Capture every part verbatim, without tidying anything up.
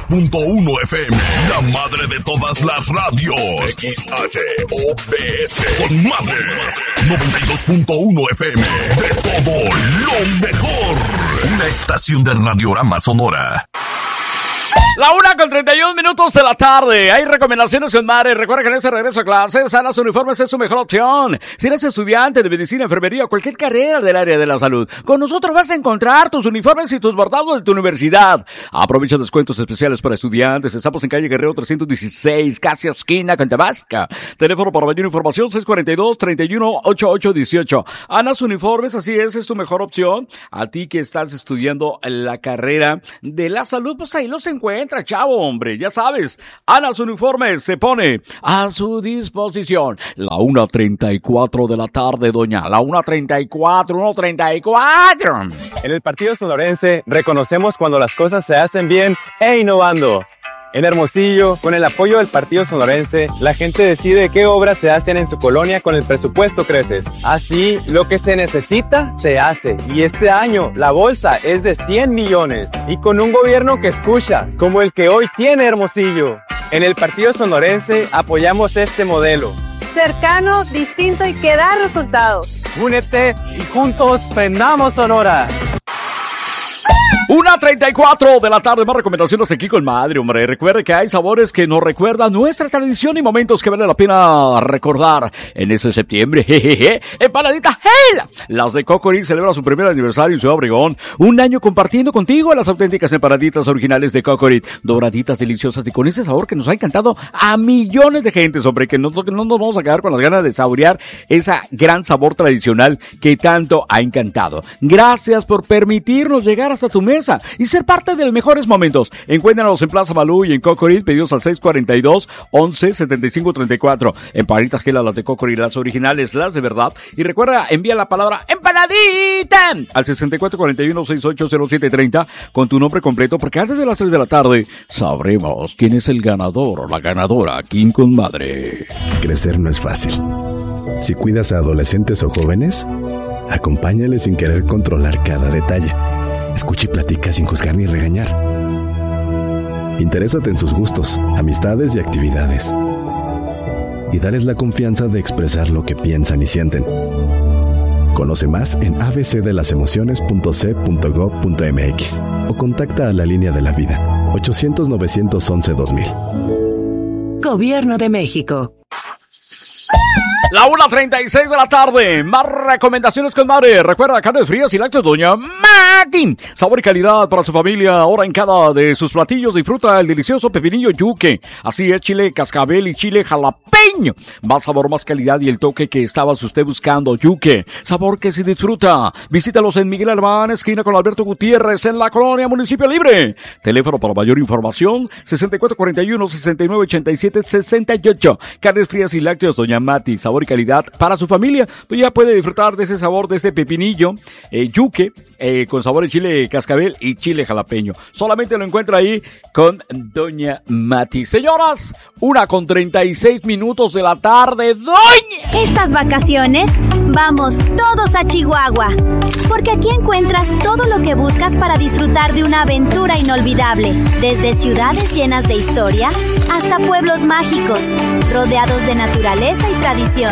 punto uno F M, la madre de todas las radios. X H O B S, con madre. noventa y dos punto uno F M, de todo lo mejor. Una estación de Radiorama Sonora. La una con treinta y un minutos de la tarde. Hay recomendaciones con Mare. Recuerda que en ese regreso a clases, Alas Uniformes es su mejor opción. Si eres estudiante de medicina, enfermería o cualquier carrera del área de la salud, con nosotros vas a encontrar tus uniformes y tus bordados de tu universidad. Aprovecha descuentos especiales para estudiantes. Estamos en calle Guerrero trescientos dieciséis, casi esquina con Tabasco. Teléfono para mayor información seis cuatro dos, tres uno, ocho ocho uno ocho. Alas Uniformes, así es, es tu mejor opción. A ti que estás estudiando la carrera de la salud, pues ahí los encuentras. Chavo, hombre, ya sabes, Alas Uniformes se pone a su disposición. La una treinta y cuatro de la tarde, doña. La una treinta y cuatro, una treinta y cuatro. En el Partido Sonorense reconocemos cuando las cosas se hacen bien e innovando. En Hermosillo, con el apoyo del Partido Sonorense, la gente decide qué obras se hacen en su colonia con el presupuesto Creces. Así, lo que se necesita, se hace. Y este año, la bolsa es de cien millones. Y con un gobierno que escucha, como el que hoy tiene Hermosillo. En el Partido Sonorense, apoyamos este modelo. Cercano, distinto y que da resultados. Únete y juntos prendamos Sonora. una treinta y cuatro de la tarde, más recomendaciones aquí con Madre, hombre. Recuerde que hay sabores que nos recuerdan nuestra tradición y momentos que vale la pena recordar en ese septiembre. Jejeje, empanaditas Hell. Las de Cocorit celebran su primer aniversario en Ciudad Obregón. Un año compartiendo contigo las auténticas empanaditas originales de Cocorit. Doraditas, deliciosas y con ese sabor que nos ha encantado a millones de gentes, hombre. Que no, no nos vamos a quedar con las ganas de saborear ese gran sabor tradicional que tanto ha encantado. Gracias por permitirnos llegar hasta tu mesa y ser parte de los mejores momentos. Encuéntranos en Plaza Malú y en Cocorit, pedidos al seis cuatro dos, once, setenta y cinco treinta y cuatro. Empanaditas Gela, las de Cocorit, las originales, las de verdad. Y recuerda, envía la palabra empanadita al sesenta y cuatro cuarenta y uno, sesenta y ocho cero siete treinta con tu nombre completo, porque antes de las tres de la tarde sabremos quién es el ganador o la ganadora aquí con Madre. Crecer no es fácil. Si cuidas a adolescentes o jóvenes, acompáñales sin querer controlar cada detalle. Escucha y platica sin juzgar ni regañar. Interésate en sus gustos, amistades y actividades. Y dales la confianza de expresar lo que piensan y sienten. Conoce más en a b c de las emociones punto c punto gob punto m x o contacta a la línea de la vida ochocientos, novecientos once, dos mil. Gobierno de México. La una treinta y seis de la tarde, más recomendaciones con Madre. Recuerda, carnes frías y lácteos doña Mati. Sabor y calidad para su familia. Ahora en cada de sus platillos disfruta el delicioso pepinillo yuque. Así es, chile cascabel y chile jalapeño. Más sabor, más calidad y el toque que estaba usted buscando. Yuque, sabor que se disfruta. Visítalos en Miguel Alemán, esquina con Alberto Gutiérrez, en la colonia Municipio Libre. Teléfono para mayor información, sesenta y cuatro cuarenta y uno, sesenta y nueve ochenta y siete sesenta y ocho. Carnes frías y lácteos doña Mati. Sabor y calidad para su familia. Pues ya puede disfrutar de ese sabor, de este pepinillo eh, yuque eh, con sabor de chile cascabel y chile jalapeño. Solamente lo encuentra ahí con doña Mati. Señoras, una con treinta y seis minutos de la tarde. Doña, estas vacaciones vamos todos a Chihuahua, porque aquí encuentras todo lo que buscas para disfrutar de una aventura inolvidable, desde ciudades llenas de historia hasta pueblos mágicos rodeados de naturaleza y tradición.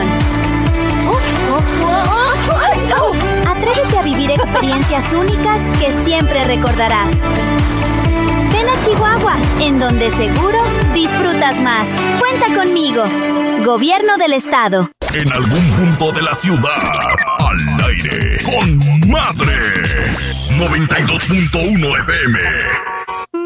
Atrévete a vivir experiencias únicas que siempre recordarás. Ven a Chihuahua, en donde seguro disfrutas más. Cuenta conmigo. Gobierno del Estado. En algún punto de la ciudad, al aire, con Madre. noventa y dos punto uno F M.